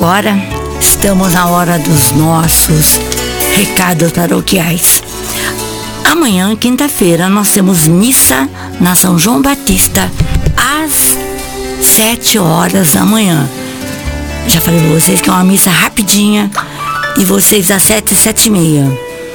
agora estamos na hora dos nossos recados paroquiais. Amanhã, quinta-feira, nós temos missa na São João Batista às 7 horas da manhã. Já falei para vocês que é uma missa rapidinha, e vocês às 7h30.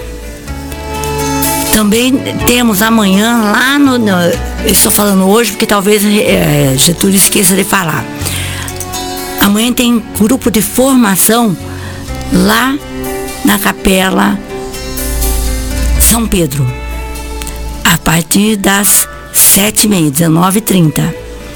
Também temos amanhã lá eu estou falando hoje porque talvez Getúlio esqueça de falar. Amanhã tem grupo de formação lá na Capela São Pedro, a partir das 7h30, 19h30.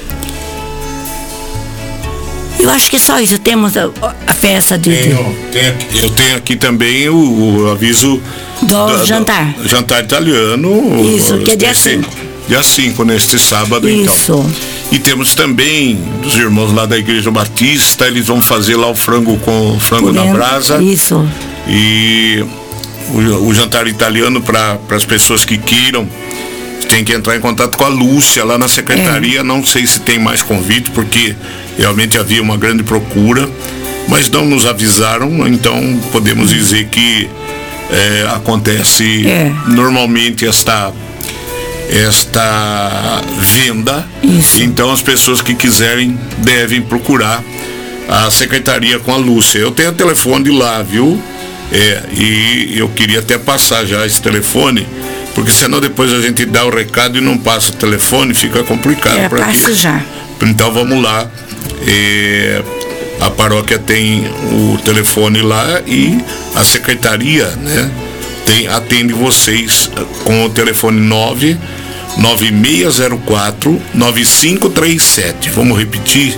Eu acho que só isso. Temos a festa eu tenho aqui também o aviso do jantar. Jantar italiano. Isso, que é dia 5. Dia 5, neste sábado, isso. Então. E temos também dos irmãos lá da Igreja Batista, eles vão fazer lá o frango com frango na brasa. Isso. E o jantar italiano para as pessoas que queiram. Tem que entrar em contato com a Lúcia lá na secretaria. Não sei se tem mais convite, porque realmente havia uma grande procura, mas não nos avisaram, então podemos dizer que acontece normalmente esta venda. Isso. Então as pessoas que quiserem devem procurar a secretaria com a Lúcia. Eu tenho o telefone lá, viu? E eu queria até passar já esse telefone, porque senão depois a gente dá o recado e não passa o telefone, fica complicado. Passa já. Então vamos lá. A paróquia tem o telefone lá e a secretaria, né, atende vocês com o telefone 99604-9537. Vamos repetir?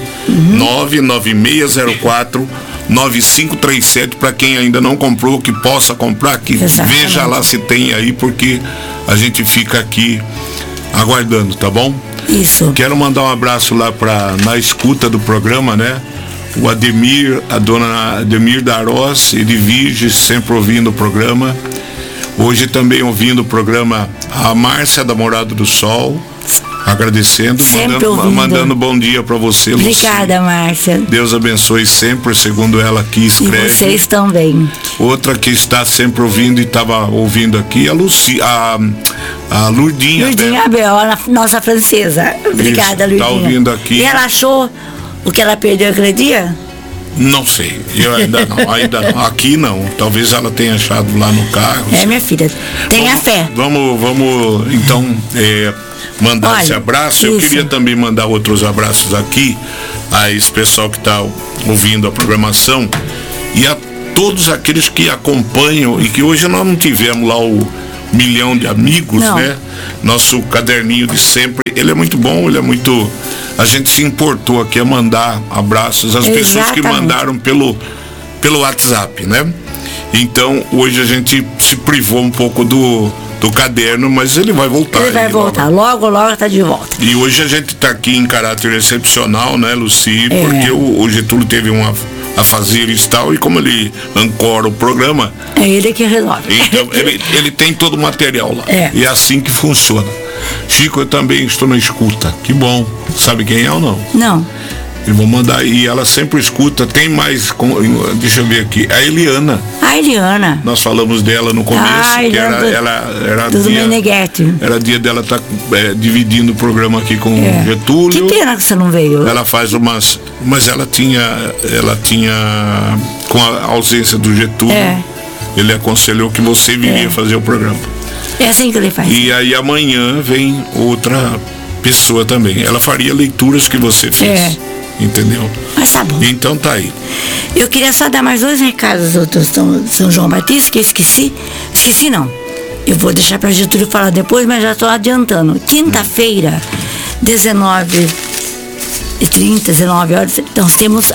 99604-9537, para quem ainda não comprou, que possa comprar, que veja lá se tem aí, porque a gente fica aqui aguardando, tá bom? Isso. Quero mandar um abraço lá na escuta do programa, né? O Ademir, a dona Ademir Darós, Edvige, sempre ouvindo o programa. Hoje também ouvindo o programa a Márcia da Morada do Sol, agradecendo, mandando bom dia para você, Luci. Obrigada, Márcia. Deus abençoe sempre, segundo ela aqui escreve. E vocês também. Outra que está sempre ouvindo e estava ouvindo aqui, a Luci, a Lurdinha. Lurdinha Abel, a nossa francesa. Obrigada, Lurdinha. Está ouvindo aqui. E ela achou o que ela perdeu aquele dia? Não sei, eu ainda não. Aqui não, talvez ela tenha achado lá no carro. Minha filha, tenha fé. Vamos então mandar esse abraço. Eu queria também mandar outros abraços aqui a esse pessoal que está ouvindo a programação e a todos aqueles que acompanham, e que hoje nós não tivemos lá o 1 milhão de amigos, né? Nosso caderninho de sempre, ele é muito bom, a gente se importou aqui a mandar abraços às pessoas que mandaram pelo WhatsApp, né? Então, hoje a gente se privou um pouco do caderno, mas ele vai voltar. Ele vai voltar, logo está de volta. E hoje a gente está aqui em caráter excepcional, né, Luci? Porque o Getúlio teve a fazer e tal, e como ele ancora o programa, é ele que resolve. Então ele tem todo o material lá. E é assim que funciona. Chico, eu também estou na escuta. Que bom. Sabe quem é ou não? Não. Eu vou mandar, e ela sempre escuta. Tem mais, deixa eu ver aqui, a Eliana. A Eliana. Nós falamos dela no começo, que ela era do Meneghetti. Era dia dela estar dividindo o programa aqui com o Getúlio. Que pena que você não veio. Ela faz mas ela tinha, com a ausência do Getúlio, ele aconselhou que você viria fazer o programa. É assim que ele faz. E aí amanhã vem outra pessoa também. Ela faria leituras que você fez. Entendeu? Mas tá bom. Então tá aí. Eu queria só dar mais 2 recados do São João Batista, que eu esqueci. Esqueci não. Eu vou deixar para Getúlio falar depois, mas já estou adiantando. Quinta-feira, 19h30, 19 horas, nós temos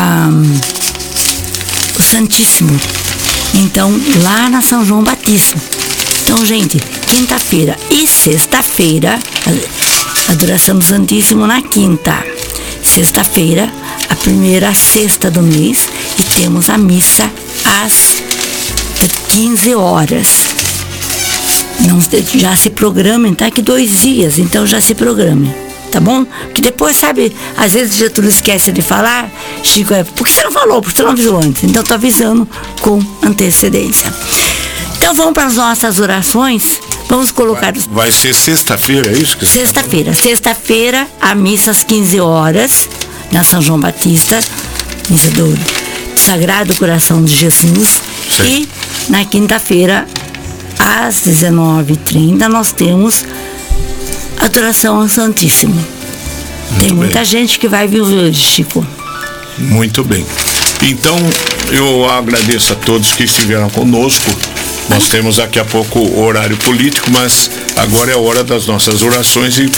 o Santíssimo. Então, lá na São João Batista. Então, gente, quinta-feira e sexta-feira, adoração do Santíssimo na quinta. Sexta-feira, a primeira sexta do mês, e temos a missa às 15 horas. Não, já se programem, tá? Que 2 dias, então já se programem. tá bom? Que depois, sabe, às vezes o Getúlio esquece de falar, Chico, por que você não falou? Por que você não avisou antes? Então eu tô avisando com antecedência. Então vamos para as nossas orações. Vamos colocar... Vai ser sexta-feira, é isso? Sexta-feira, a missa às 15 horas, na São João Batista, missa do Sagrado Coração de Jesus. Sim. E na quinta-feira, às 19h30, nós temos adoração ao Santíssimo. Tem muita gente que vai vir hoje, Chico. Muito bem. Então, eu agradeço a todos que estiveram conosco. Nós temos daqui a pouco o horário político, mas agora é a hora das nossas orações e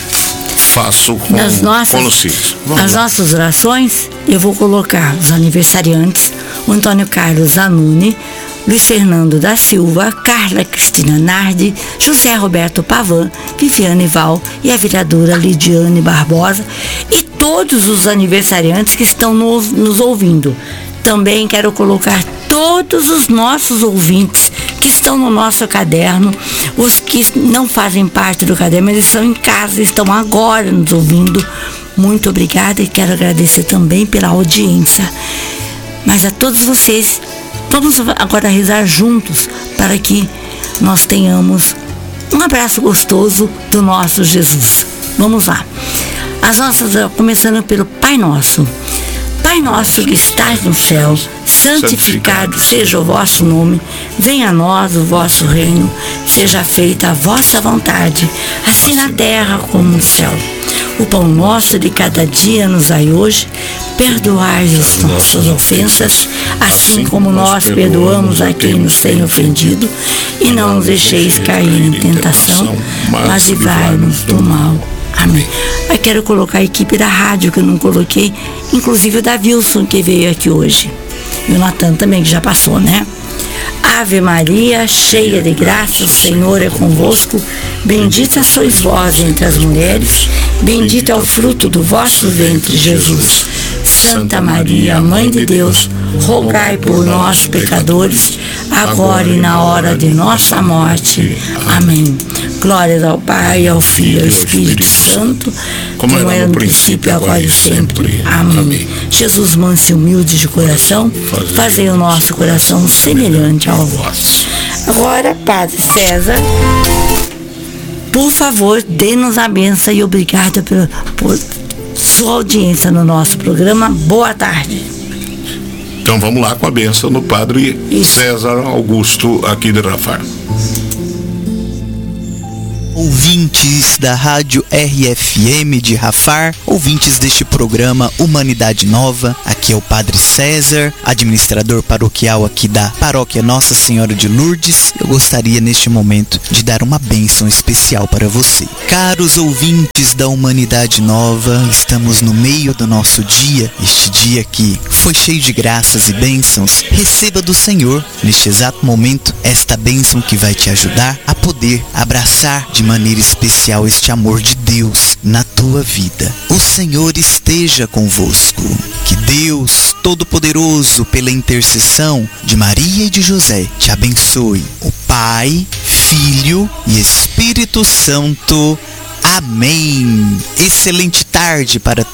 faço com Lucides. As nossas orações, eu vou colocar os aniversariantes: o Antônio Carlos Zanuni, Luiz Fernando da Silva, Carla Cristina Nardi, José Roberto Pavan, Viviane Val e a vereadora Lidiane Barbosa e todos os aniversariantes que estão nos ouvindo. Também quero colocar todos os nossos ouvintes que estão no nosso caderno, os que não fazem parte do caderno, mas estão em casa, estão agora nos ouvindo. Muito obrigada e quero agradecer também pela audiência. Mas a todos vocês, vamos agora rezar juntos para que nós tenhamos um abraço gostoso do nosso Jesus. Vamos lá. As nossas, começando pelo Pai Nosso. Pai nosso que estás no céu, santificado seja o vosso nome, venha a nós o vosso reino, seja feita a vossa vontade, assim na terra como no céu. O pão nosso de cada dia nos dai hoje, perdoai as nossas ofensas, assim como nós perdoamos a quem nos tem ofendido, e não nos deixeis cair em tentação, mas livrai-nos do mal. Amém. Eu quero colocar a equipe da rádio que eu não coloquei, inclusive o da Wilson que veio aqui hoje. E o Natan também, que já passou, né? Ave Maria, cheia de graça, o Senhor é convosco. Bendita sois vós entre as mulheres, bendito é o fruto do vosso ventre, Jesus. Santa Maria, Mãe de Deus, rogai por nós, pecadores, agora e na hora de nossa morte. Amém. Glórias ao Pai, ao Filho e ao Espírito Santo, como era no princípio, agora e sempre. Amém. Jesus, manso e humilde de coração, fazei o nosso coração semelhante ao vosso. Agora, Padre César, por favor, dê-nos a bênção e obrigada por sua audiência no nosso programa. Boa tarde. Então vamos lá com a bênção do Padre César Augusto aqui de Rafar. Ouvintes da Rádio RFM de Rafar, ouvintes deste programa Humanidade Nova, aqui é o Padre César, administrador paroquial aqui da Paróquia Nossa Senhora de Lourdes. Eu gostaria neste momento de dar uma bênção especial para você. Caros ouvintes da Humanidade Nova, estamos no meio do nosso dia, este dia que foi cheio de graças e bênçãos. Receba do Senhor, neste exato momento, esta bênção que vai te ajudar a poder abraçar de maneira especial este amor de Deus na tua vida. O Senhor esteja convosco. Que Deus Todo-Poderoso, pela intercessão de Maria e de José, te abençoe. O Pai, Filho e Espírito Santo. Amém. Excelente tarde para todos.